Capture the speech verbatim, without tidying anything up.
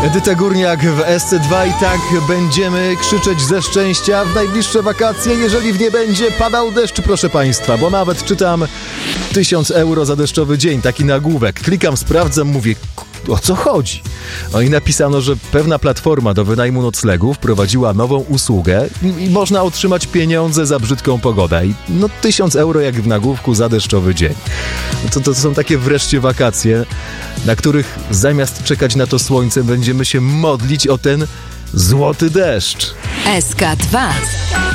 Edyta Górniak w S C dwa i tak będziemy krzyczeć ze szczęścia w najbliższe wakacje, jeżeli w nie będzie padał deszcz, proszę Państwa, bo nawet czytam tysiąc euro za deszczowy dzień, taki nagłówek. Klikam, sprawdzam, mówię, o co chodzi? No i napisano, że pewna platforma do wynajmu noclegów wprowadziła nową usługę i, i można otrzymać pieniądze za brzydką pogodę. I no tysiąc euro jak w nagłówku za deszczowy dzień. To, to są takie wreszcie wakacje, na których zamiast czekać na to słońce będziemy się modlić o ten złoty deszcz. S K dwa.